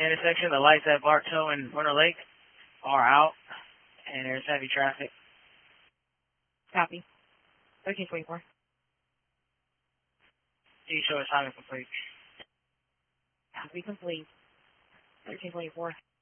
intersection. The lights at Bartow and Runner Lake are out, and there's heavy traffic. Copy. 1324. You show assignment complete. Copy complete. 1324.